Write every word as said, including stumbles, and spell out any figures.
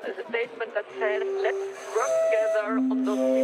statement that says, let's work together on those